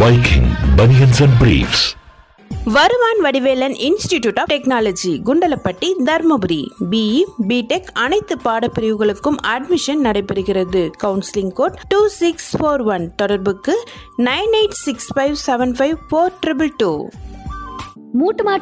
Viking Bunions and Briefs. வருவான் Vadivelan institute of technology Kundalapatti Dharmapuri BE BTech அனைத்து பாடப்பிரிவுகளுக்கும் admission நடைபெறுகிறது. Counselling code 2641. தொடர்புக்கு 9865754222. மூட்டு